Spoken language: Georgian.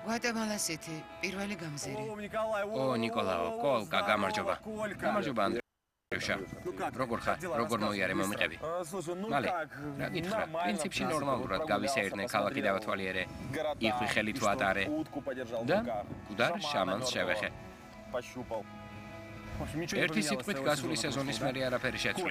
Guatemala City, პირველი გამზირი. ო ნიკოლაო, კოლკა, გამარჯობა. გამარჯობა ანდრეუშა. როგორ ხარ? როგორ მოიარე მომიყევი? მალე, რა გითხრა? პრინციპში ნორმალურად გავისეირნე ქალაქი დავათვალიერე. იხვი ხელი თუ ატარე. და კუდარ შამანს შევეხე. ერთი სიტყვით გასული სეზონის მერე არაფერი შეცვლი.